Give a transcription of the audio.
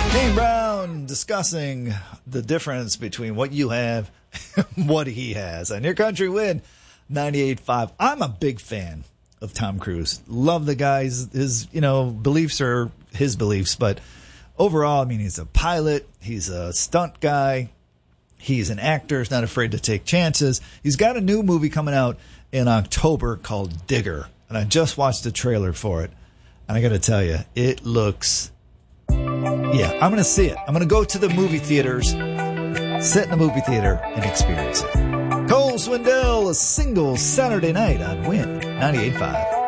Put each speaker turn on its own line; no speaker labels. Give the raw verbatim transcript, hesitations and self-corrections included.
Dane Brown discussing the difference between what you have and what he has. On Your Country Win, ninety-eight point five. I'm a big fan of Tom Cruise. Love the guy's, his, you know, beliefs are his beliefs, but overall, I mean, he's a pilot. He's a stunt guy. He's an actor. He's not afraid to take chances. He's got a new movie coming out in October called Digger, and I just watched the trailer for it, and I got to tell you, it looks... Yeah, I'm going to see it. I'm going to go to the movie theaters, sit in the movie theater, and experience it. Cole Swindell, A Single Saturday Night on Win ninety-eight point five.